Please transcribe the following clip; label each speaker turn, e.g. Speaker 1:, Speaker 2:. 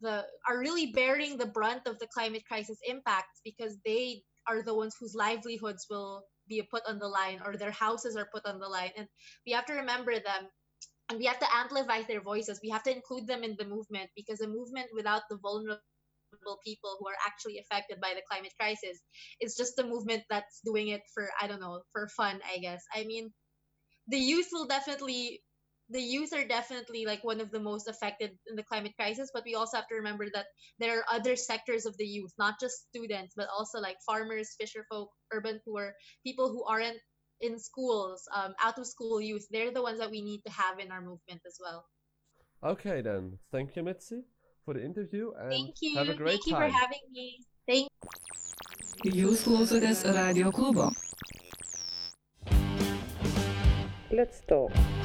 Speaker 1: the are really bearing the brunt of the climate crisis impacts, because they are the ones whose livelihoods will be put on the line, or their houses are put on the line, and we have to remember them, and we have to amplify their voices. We have to include them in the movement, because a movement without the vulnerable people who are actually affected by the climate crisis is just a movement that's doing it for, I don't know, for fun, I guess. I mean, the youth will definitely the youth are definitely like one of the most affected in the climate crisis, but we also have to remember that there are other sectors of the youth, not just students, but also like farmers, fisher folk, urban poor, people who aren't in schools, out of school youth. They're the ones that we need to have in our movement as well.
Speaker 2: Okay, then. Thank you, Mitzi, for the interview and
Speaker 1: Thank
Speaker 2: have a
Speaker 1: you.
Speaker 2: great
Speaker 1: Thank you for
Speaker 2: time.
Speaker 1: having me. Thank
Speaker 3: Jūs klausotės Radio klubo.
Speaker 4: Let's talk.